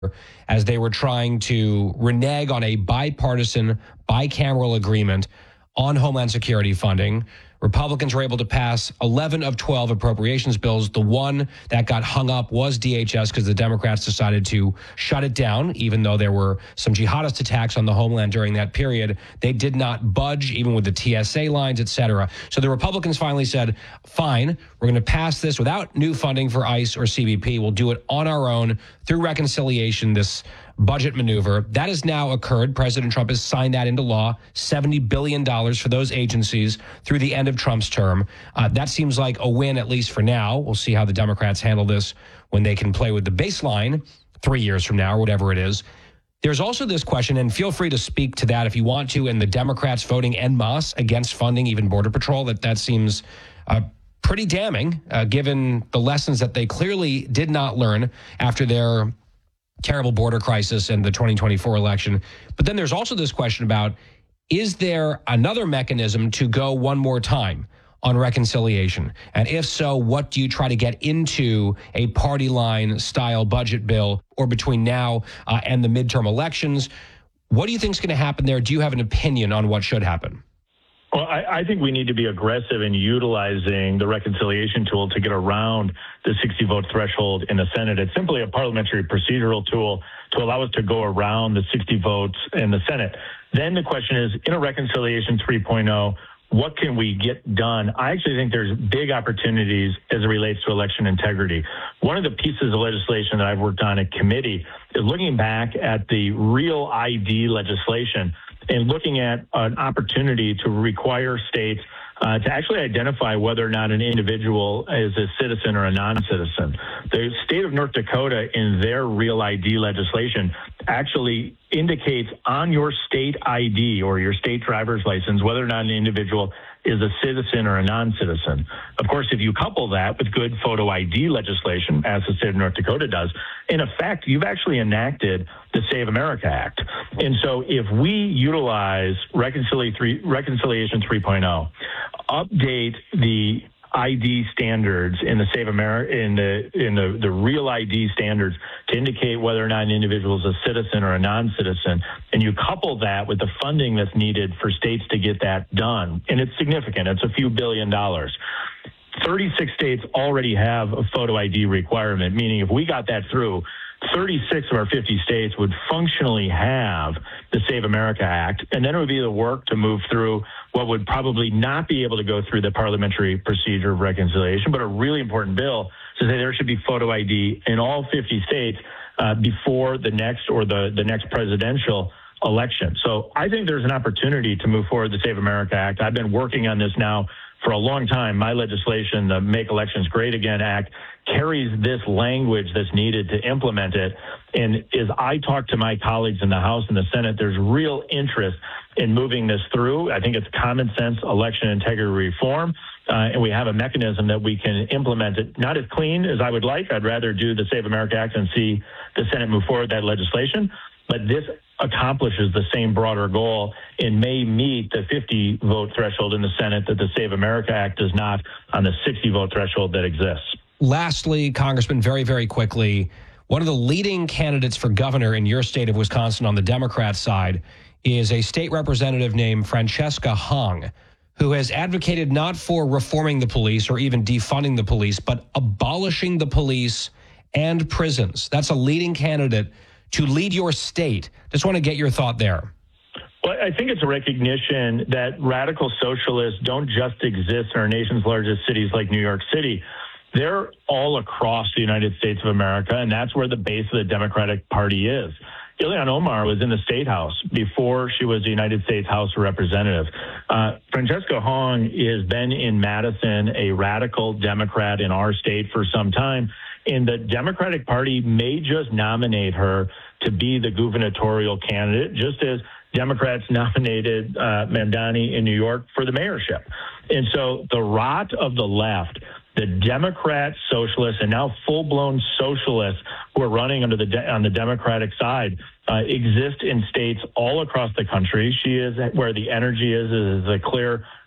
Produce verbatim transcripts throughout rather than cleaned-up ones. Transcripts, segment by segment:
as they were trying to renege on a bipartisan, bicameral agreement on Homeland Security funding. Republicans were able to pass eleven of twelve appropriations bills. The one that got hung up was D H S because the Democrats decided to shut it down, even though there were some jihadist attacks on the homeland during that period. They did not budge, even with the T S A lines, et cetera. So the Republicans finally said, fine, we're going to pass this without new funding for ICE or C B P. We'll do it on our own through reconciliation, this budget maneuver. That has now occurred. President Trump has signed that into law, seventy billion dollars for those agencies through the end of Trump's term. Uh, that seems like a win, at least for now. We'll see how the Democrats handle this when they can play with the baseline three years from now or whatever it is. There's also this question, and feel free to speak to that if you want to, and the Democrats voting en masse against funding even Border Patrol. That, that seems uh, pretty damning, uh, given the lessons that they clearly did not learn after their terrible border crisis and the twenty twenty-four election. But then there's also this question about, is there another mechanism to go one more time on reconciliation? And if so, what do you try to get into a party line style budget bill or between now uh, and the midterm elections? What do you think is going to happen there? Do you have an opinion on what should happen? Well, I, I think we need to be aggressive in utilizing the reconciliation tool to get around the sixty vote threshold in the Senate. It's simply a parliamentary procedural tool to allow us to go around the sixty votes in the Senate. Then the question is, in a reconciliation three point oh, what can we get done? I actually think there's big opportunities as it relates to election integrity. One of the pieces of legislation that I've worked on at committee is looking back at the real I D legislation and looking at an opportunity to require states uh, to actually identify whether or not an individual is a citizen or a non-citizen. The state of North Dakota, in their real I D legislation, actually indicates on your state I D or your state driver's license whether or not an individual is a citizen or a non-citizen. Of course, if you couple that with good photo I D legislation, as the state of North Dakota does, in effect, you've actually enacted the Save America Act. And so if we utilize Reconciliation three point oh, update the I D standards in the Save America, in the in the, the real I D standards to indicate whether or not an individual is a citizen or a non-citizen, and you couple that with the funding that's needed for states to get that done, and it's significant, it's a few billion dollars. thirty-six states already have a photo I D requirement, meaning if we got that through, thirty-six of our fifty states would functionally have the Save America Act, and then it would be the work to move through what would probably not be able to go through the parliamentary procedure of reconciliation, but a really important bill to say there should be photo I D in all fifty states uh, before the next or the, the next presidential election. So I think there's an opportunity to move forward the Save America Act. I've been working on this now for a long time. My legislation, the Make Elections Great Again Act, carries this language that's needed to implement it. And as I talk to my colleagues in the House and the Senate, there's real interest in moving this through. I think it's common sense election integrity reform. Uh, and we have a mechanism that we can implement it. Not as clean as I would like. I'd rather do the Save America Act and see the Senate move forward that legislation. But this accomplishes the same broader goal and may meet the fifty vote threshold in the Senate that the Save America Act does not on the sixty vote threshold that exists. Lastly, Congressman, very, very quickly, one of the leading candidates for governor in your state of Wisconsin on the Democrat side is a state representative named Francesca Hong, who has advocated not for reforming the police or even defunding the police, but abolishing the police and prisons. That's a leading candidate to lead your state. Just want to get your thought there. Well, I think it's a recognition that radical socialists don't just exist in our nation's largest cities like New York City. They're all across the United States of America, and that's where the base of the Democratic Party is. Ilhan Omar was in the State House before she was the United States House of Representatives. Uh, Francesca Hong has been in Madison, a radical Democrat in our state for some time, and the Democratic Party may just nominate her to be the gubernatorial candidate, just as Democrats nominated uh, Mamdani in New York for the mayorship. And so the rot of the left, the Democrat socialists and now full-blown socialists who are running under the de- on the Democratic side uh, exist in states all across the country. She is where the energy is, is a clear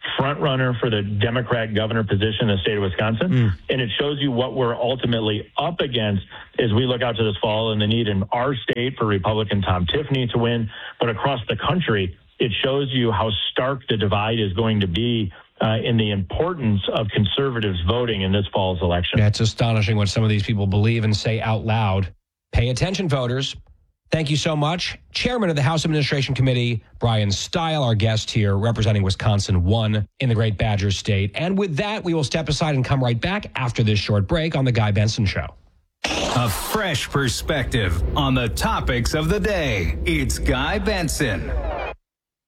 front runner for the Democrat governor position in the state of Wisconsin. Mm. And it shows you what we're ultimately up against as we look out to this fall and the need in our state for Republican Tom Tiffany to win. But across the country, it shows you how stark the divide is going to be uh, in the importance of conservatives voting in this fall's election. Yeah, it's astonishing what some of these people believe and say out loud. Pay attention, voters. Thank you so much. Chairman of the House Administration Committee, Brian Stile, our guest here, representing Wisconsin one in the Great Badger State. And with that, we will step aside and come right back after this short break on The Guy Benson Show. A fresh perspective on the topics of the day. It's Guy Benson.